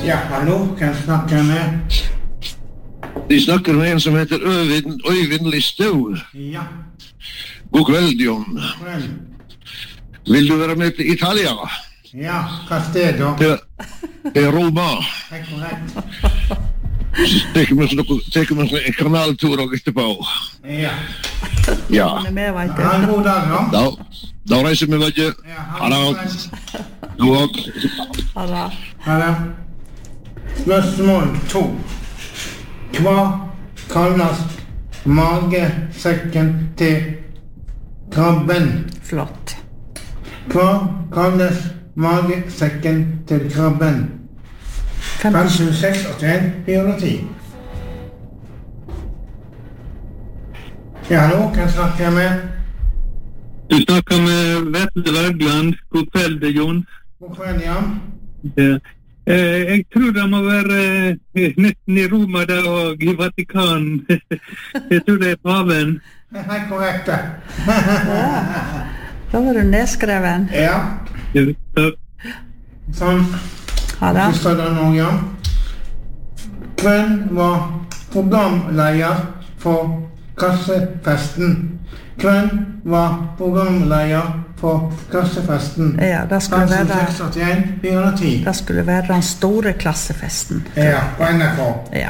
Ja, hallo, kan jeg snakke med? De snakker med en som heter Øyvind Listau. Ja, God kveld, John. vel. Vil du være med til Italia? Ja, hva sted da? Til Roma. Det er korrekt. Teker vi en kanaltur og etterpå. Ja. Ja. Han er med, vet Ha en du. god dag da. Da reiser vi, vet du. Ja, Ha det. God dag. Ha det. Ha det. Spørsmål 2. Hva kalles magesekken til krabben? Flott. Hva kalles magesekken til krabben? 56, 81, 410. Ja, hallo, kan jeg snakke med? Du snakker med Vetle Wergeland. God kveld, Jon. God kveld, Jan. Ja. Jeg tror det må være nesten i Roma der og i Vatikan. Jeg tror det er paven. Det er korrekt, det. Da var du nedskreven. Ja, sånn. Ha det. Så står det nå, Jan. Hvem var programleder for kassefesten? Hvem var programleder for kassefesten? Ja, det skulle være, 56, 410. det skulle være den store klassefesten. Ja, på NRK. Ja.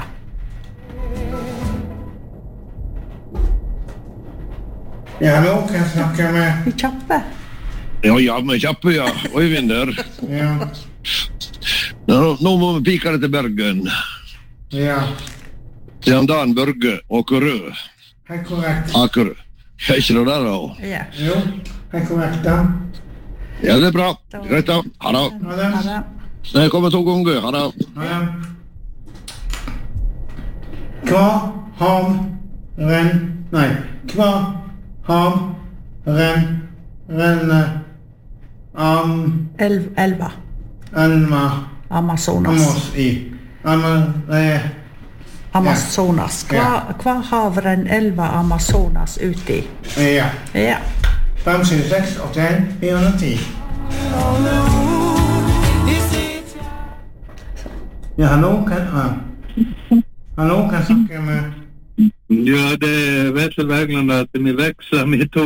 Ja, hallo, kan jeg snakke med? Vi kjappe. Ja, men kjappe, ja. Øyvind der. Ja, Nå må vi pike det til Bergen. ja. Til han Dan Børge Åkerø. Det er korrekt. Akerø. Er ikke det der, da? Ja. Jo, det er korrekt, da. Ja, det er bra. Greit, da. Ha det. Ha det. Ha det. Jeg kommer 2 ganger. Ha det. Ha det. Hva renner Elva. Elva Amazonas. Amos i? Amazonas. Hva hav renner elva Amazonas ut i? Ja. Ja. 56, 81, 410. Ja, hallo, kan jeg snakke med? Ja, det er Vetle Wergeland at vi veksler med to.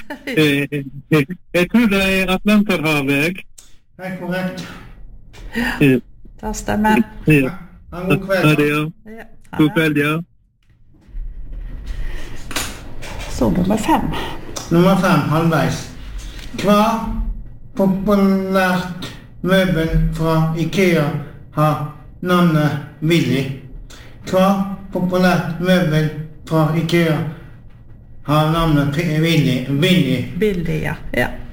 Jeg tror det er Atlanterhavet. Det er korrekt. Det stemmer. Ja. Ha en god Ha det, kveld. ja. Ja. God kveld, ja. Så nummer 5. Nummer 5, halvveis. Hva populært møbel fra IKEA har navnet Willy? Hva populært møbel fra IKEA har navnet Willy? Billig, ja. Ja.